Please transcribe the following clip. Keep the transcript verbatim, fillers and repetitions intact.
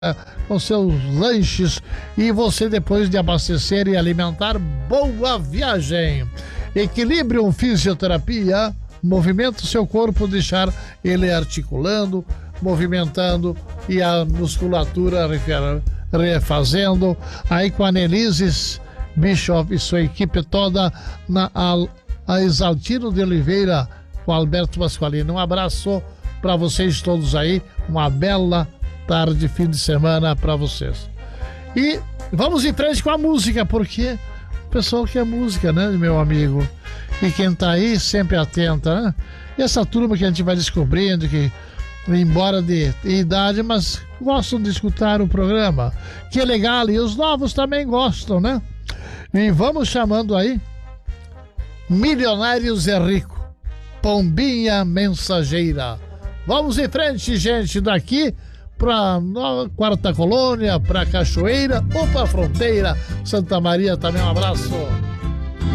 com seus lanches e você, depois de abastecer e alimentar, boa viagem. Equilibrium Fisioterapia, movimenta o seu corpo, deixar ele articulando, movimentando e a musculatura refazendo. Aí com a Nelises Bischoff e sua equipe toda na a Exaltino de Oliveira com Alberto Pasqualino. Um abraço para vocês todos aí, uma bela tarde, fim de semana para vocês. E vamos em frente com a música, porque o pessoal quer música, né, meu amigo? E quem tá aí sempre atenta, né? E essa turma que a gente vai descobrindo, que embora de, de idade, mas gostam de escutar o programa, que é legal, e os novos também gostam, né? E vamos chamando aí Milionários é Rico, Pombinha Mensageira. Vamos em frente, gente, daqui para Quarta Colônia, para Cachoeira ou para Fronteira, Santa Maria também. Um abraço.